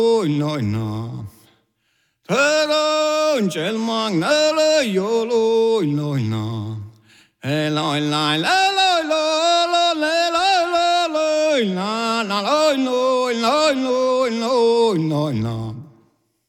no no. Pero gel mang na la yo lo no no. La la la la la la la la la la la no no no no no no.